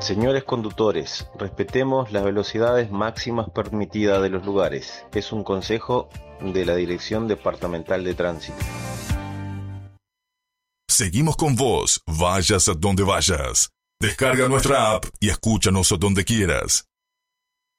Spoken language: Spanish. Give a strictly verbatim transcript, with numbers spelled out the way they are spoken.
Señores conductores, respetemos las velocidades máximas permitidas de los lugares. Es un consejo de la Dirección Departamental de Tránsito. Seguimos con vos, vayas a donde vayas. Descarga nuestra app y escúchanos donde quieras.